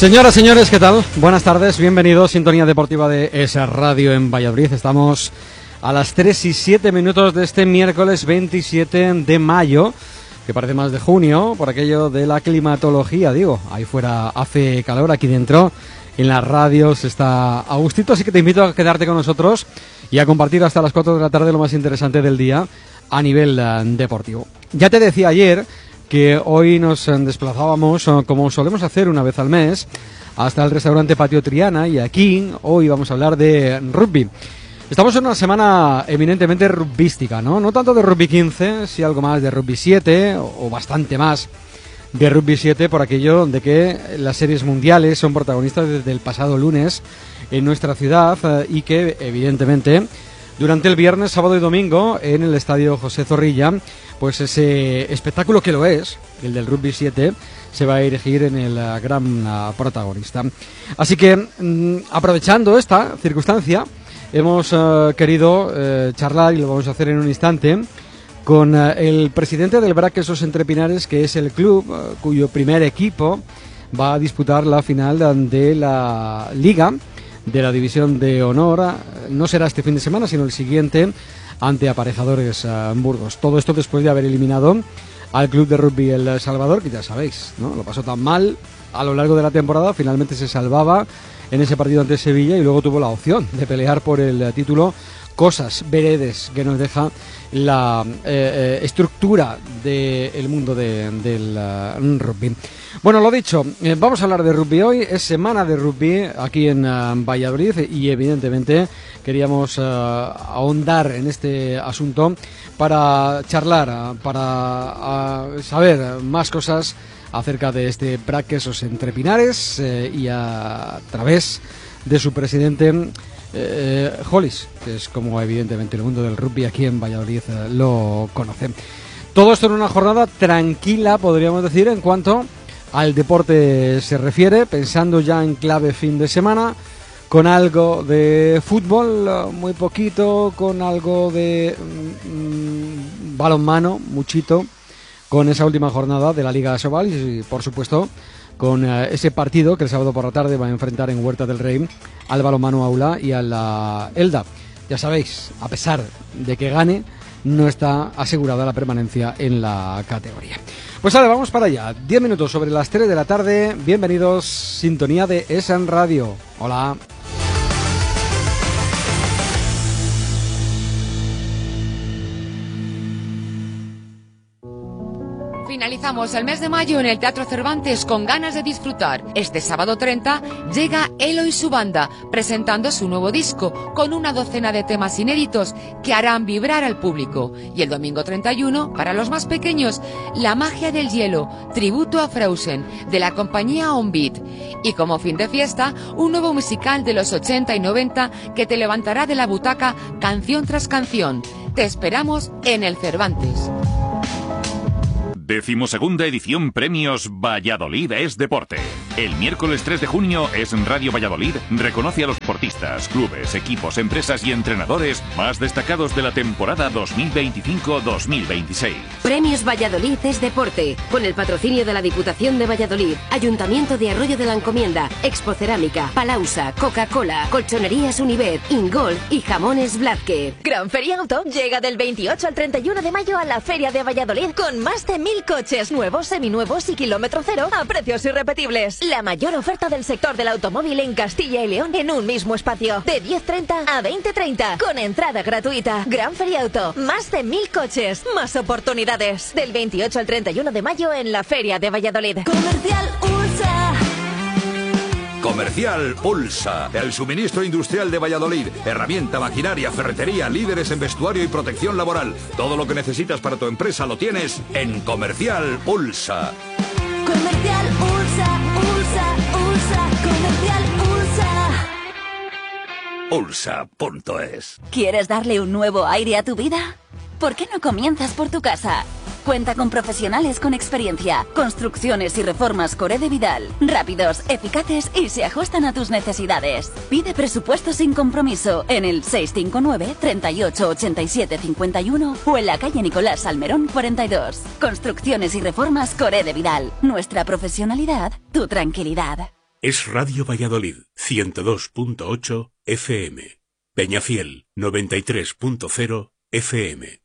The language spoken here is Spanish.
Señoras, señores, ¿qué tal? Buenas tardes, bienvenidos, Sintonía Deportiva de ESA Radio en Valladolid. Estamos a las 3:07 de este miércoles 27 de mayo, que parece más de junio, por aquello de la climatología, digo. Ahí fuera hace calor, aquí dentro en la radio se está a gustito, así que te invito a quedarte con nosotros y a compartir hasta las 4 de la tarde lo más interesante del día a nivel deportivo. Ya te decía ayer que hoy nos desplazábamos, como solemos hacer una vez al mes, hasta el restaurante Patio Triana, y aquí hoy vamos a hablar de rugby. Estamos en una semana eminentemente rugbística, ¿no? No tanto de rugby 15, sí algo más de rugby 7 o bastante más de rugby 7, por aquello de que las series mundiales son protagonistas desde el pasado lunes en nuestra ciudad y que evidentemente durante el viernes, sábado y domingo en el estadio José Zorrilla, pues ese espectáculo que lo es, el del rugby 7, se va a erigir en el gran protagonista. Así que, aprovechando esta circunstancia, hemos querido charlar, y lo vamos a hacer en un instante, con el presidente del Braquesos Entre Pinares, que es el club cuyo primer equipo va a disputar la final de la Liga de la División de Honor. No será este fin de semana, sino el siguiente, ante Aparejadores Burgos. Todo esto después de haber eliminado al Club de Rugby El Salvador, que ya sabéis, ¿no? Lo pasó tan mal a lo largo de la temporada, finalmente se salvaba en ese partido ante Sevilla y luego tuvo la opción de pelear por el título. Cosas, veredes que nos deja la estructura del mundo del rugby. Bueno, lo dicho, vamos a hablar de rugby hoy. Es semana de rugby aquí en Valladolid y evidentemente queríamos ahondar en este asunto para charlar, para saber más cosas acerca de este Braquesos Entre Pinares y a través de su presidente Hollis, que es como evidentemente el mundo del rugby aquí en Valladolid lo conoce. Todo esto en una jornada tranquila, podríamos decir, en cuanto al deporte se refiere, pensando ya en clave fin de semana, con algo de fútbol, muy poquito, con algo de balonmano, muchito, con esa última jornada de la Liga Sobal y, por supuesto, con ese partido que el sábado por la tarde va a enfrentar en Huerta del Rey al Balonmano Aula y a la Elda. Ya sabéis, a pesar de que gane, no está asegurada la permanencia en la categoría. Pues ahora vamos para allá. 10 minutos sobre las 3 de la tarde. Bienvenidos, Sintonía de ESA Radio. Hola. Finalizamos el mes de mayo en el Teatro Cervantes con ganas de disfrutar. Este sábado 30 llega Elo y su banda, presentando su nuevo disco con una docena de temas inéditos que harán vibrar al público. Y el domingo 31, para los más pequeños, La magia del hielo, tributo a Frozen, de la compañía On Beat. Y como fin de fiesta, un nuevo musical de los 80 y 90 que te levantará de la butaca canción tras canción. Te esperamos en el Cervantes. 12ª edición Premios Valladolid es Deporte. El miércoles 3 de junio es Radio Valladolid reconoce a los deportistas, clubes, equipos, empresas y entrenadores más destacados de la temporada 2025-2026. Premios Valladolid es Deporte, con el patrocinio de la Diputación de Valladolid, Ayuntamiento de Arroyo de la Encomienda, Expo Cerámica, Palausa, Coca-Cola, Colchonerías Univet, Ingol y Jamones Blázquez. Gran Feria Auto llega del 28 al 31 de mayo a la Feria de Valladolid con más de 1000 coches nuevos, seminuevos y kilómetro cero a precios irrepetibles. La mayor oferta del sector del automóvil en Castilla y León en un mismo espacio. De 10:30 a 20:30 con entrada gratuita. Gran Feria Auto. Más de 1000 coches. Más oportunidades. Del 28 al 31 de mayo en la Feria de Valladolid. Comercial Ulsa. Comercial Ulsa, el suministro industrial de Valladolid. Herramienta, maquinaria, ferretería, líderes en vestuario y protección laboral. Todo lo que necesitas para tu empresa lo tienes en Comercial Ulsa. Comercial Ulsa, Ulsa, Ulsa, Comercial Ulsa. Ulsa.es. ¿Quieres darle un nuevo aire a tu vida? ¿Por qué no comienzas por tu casa? Cuenta con profesionales con experiencia, construcciones y reformas Coré de Vidal, rápidos, eficaces y se ajustan a tus necesidades. Pide presupuesto sin compromiso en el 659 38 87 51 o en la calle Nicolás Salmerón 42. Construcciones y reformas Coré de Vidal. Nuestra profesionalidad, tu tranquilidad. es Radio Valladolid, 102.8 FM. Peñafiel, 93.0 FM.